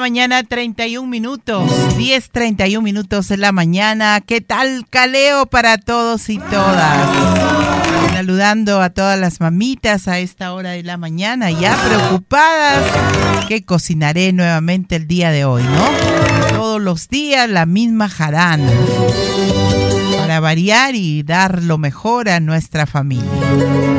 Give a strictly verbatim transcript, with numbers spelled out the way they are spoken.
mañana, treinta y un minutos. diez, treinta y un minutos de la mañana. ¿Qué tal, caleo para todos y todas? Saludando a todas las mamitas a esta hora de la mañana, ya preocupadas. ¿Qué cocinaré nuevamente el día de hoy, no? Todos los días la misma jarana. Para variar y dar lo mejor a nuestra familia.